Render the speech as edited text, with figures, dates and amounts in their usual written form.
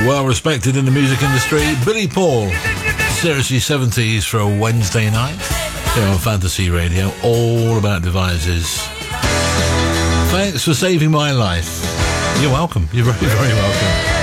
Well respected in the music industry, Billy Paul. Seriously 70s for a Wednesday night here on Fantasy Radio, all about devices. Thanks for saving my life. You're welcome. You're very, very welcome.